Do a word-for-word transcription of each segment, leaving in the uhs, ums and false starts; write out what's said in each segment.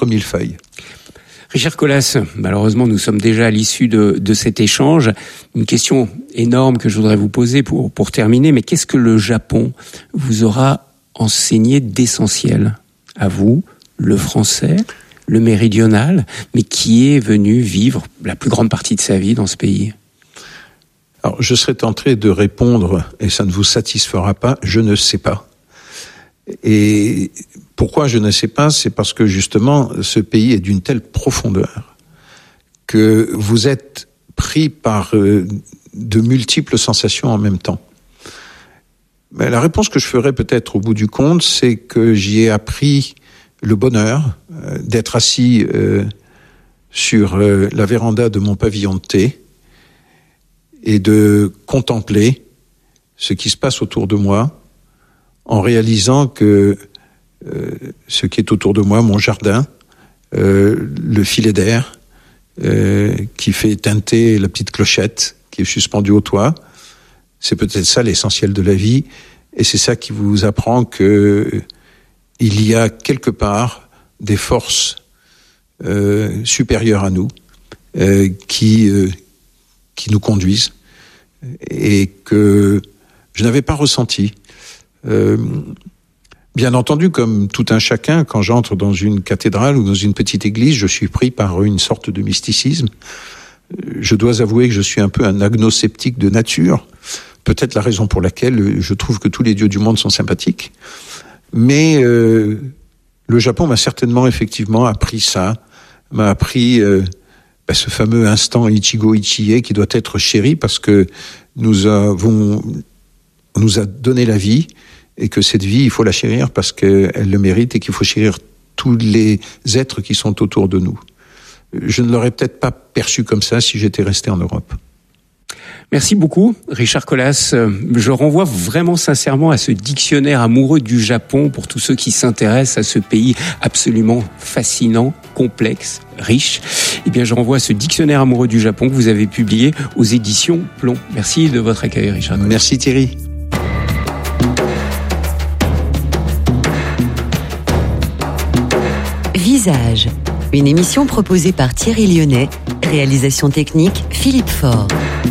comme millefeuille. Richard Colas, malheureusement, nous sommes déjà à l'issue de, de cet échange. Une question énorme que je voudrais vous poser pour, pour terminer, mais qu'est-ce que le Japon vous aura enseigné d'essentiel à vous, le français, le méridional, mais qui est venu vivre la plus grande partie de sa vie dans ce pays? Alors, je serais tenté de répondre, et ça ne vous satisfera pas, je ne sais pas. Et pourquoi je ne sais pas? C'est parce que justement, ce pays est d'une telle profondeur que vous êtes pris par euh, de multiples sensations en même temps. Mais la réponse que je ferai peut-être au bout du compte, c'est que j'y ai appris le bonheur euh, d'être assis euh, sur euh, la véranda de mon pavillon de thé et de contempler ce qui se passe autour de moi, en réalisant que euh, ce qui est autour de moi, mon jardin, euh, le filet d'air euh, qui fait tinter la petite clochette qui est suspendue au toit, c'est peut-être ça l'essentiel de la vie, et c'est ça qui vous apprend que il y a quelque part des forces euh, supérieures à nous euh, qui euh, qui nous conduisent et que je n'avais pas ressenti. Euh, bien entendu, comme tout un chacun, quand j'entre dans une cathédrale ou dans une petite église, je suis pris par une sorte de mysticisme. Je dois avouer que je suis un peu un agnosceptique de nature, peut-être la raison pour laquelle je trouve que tous les dieux du monde sont sympathiques. Mais euh, le Japon m'a certainement effectivement appris ça, m'a appris euh, bah, ce fameux instant Ichigo Ichie qui doit être chéri parce que nous avons, on nous a donné la vie et que cette vie, il faut la chérir parce qu'elle le mérite et qu'il faut chérir tous les êtres qui sont autour de nous. Je ne l'aurais peut-être pas perçu comme ça si j'étais resté en Europe. Merci beaucoup, Richard Colas. Je renvoie vraiment sincèrement à ce dictionnaire amoureux du Japon pour tous ceux qui s'intéressent à ce pays absolument fascinant, complexe, riche. Eh bien, je renvoie à ce dictionnaire amoureux du Japon que vous avez publié aux éditions Plomb. Merci de votre accueil, Richard Colas. Merci Thierry. Visage, une émission proposée par Thierry Lyonnais, réalisation technique Philippe Faure.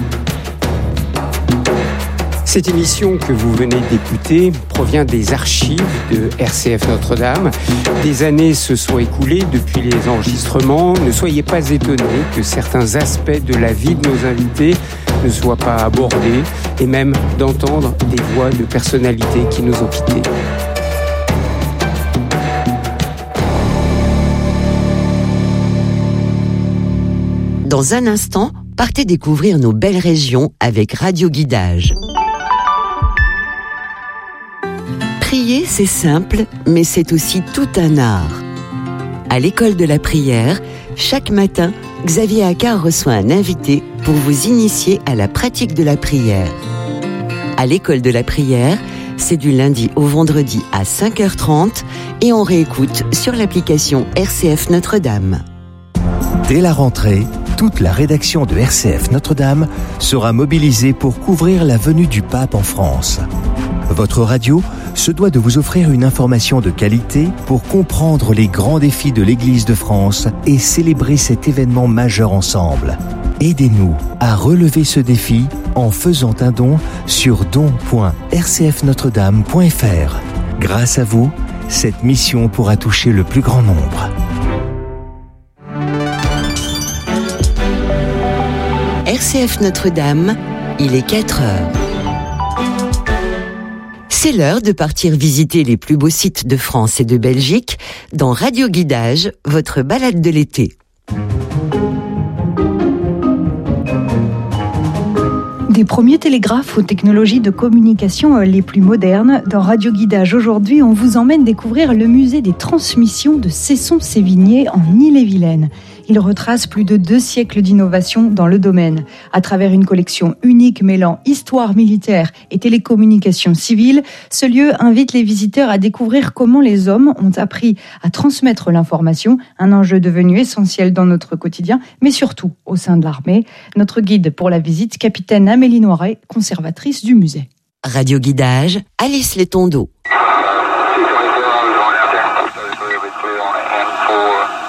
Cette émission que vous venez d'écouter provient des archives de R C F Notre-Dame. Des années se sont écoulées depuis les enregistrements. Ne soyez pas étonnés que certains aspects de la vie de nos invités ne soient pas abordés et même d'entendre des voix de personnalités qui nous ont quittés. Dans un instant, partez découvrir nos belles régions avec Radio Guidage. Prier, c'est simple, mais c'est aussi tout un art. À l'école de la prière, chaque matin, Xavier Accard reçoit un invité pour vous initier à la pratique de la prière. À l'école de la prière, c'est du lundi au vendredi à cinq heures trente et on réécoute sur l'application R C F Notre-Dame. Dès la rentrée, toute la rédaction de R C F Notre-Dame sera mobilisée pour couvrir la venue du pape en France. Votre radio se doit de vous offrir une information de qualité pour comprendre les grands défis de l'Église de France et célébrer cet événement majeur ensemble. Aidez-nous à relever ce défi en faisant un don sur don point r c f notre dame point f r. Grâce à vous, cette mission pourra toucher le plus grand nombre. R C F Notre-Dame, il est quatre heures. C'est l'heure de partir visiter les plus beaux sites de France et de Belgique dans Radio Guidage, votre balade de l'été. Des premiers télégraphes aux technologies de communication les plus modernes, dans Radio Guidage aujourd'hui, on vous emmène découvrir le musée des transmissions de Cesson-Sévigné en Ille-et-Vilaine. Il retrace plus de deux siècles d'innovation dans le domaine. À travers une collection unique mêlant histoire militaire et télécommunications civiles, ce lieu invite les visiteurs à découvrir comment les hommes ont appris à transmettre l'information, un enjeu devenu essentiel dans notre quotidien, mais surtout au sein de l'armée. Notre guide pour la visite, capitaine Amélie Noiret, conservatrice du musée. Radio Guidage, Alice Letondeau.